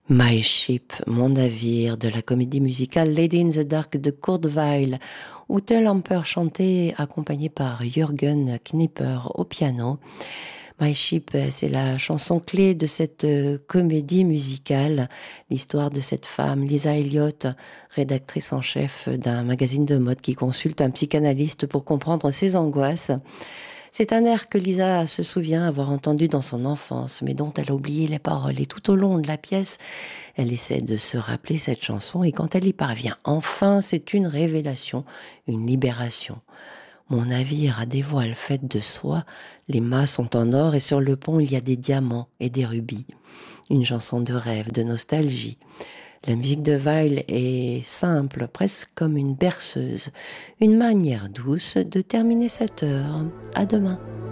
My Ship, mon navire, de la comédie musicale Lady in the Dark de Kurt Weill, où Lamper chantait accompagné par Jürgen Knipper au piano. My Ship, c'est la chanson clé de cette comédie musicale, l'histoire de cette femme, Lisa Elliott, rédactrice en chef d'un magazine de mode qui consulte un psychanalyste pour comprendre ses angoisses. C'est un air que Lisa se souvient avoir entendu dans son enfance, mais dont elle a oublié les paroles. Et tout au long de la pièce, elle essaie de se rappeler cette chanson, et quand elle y parvient, enfin, c'est une révélation, une libération. Mon navire a des voiles faites de soie, les mâts sont en or, et sur le pont, il y a des diamants et des rubis. Une chanson de rêve, de nostalgie. La musique de Weill est simple, presque comme une berceuse, une manière douce de terminer cette heure. À demain.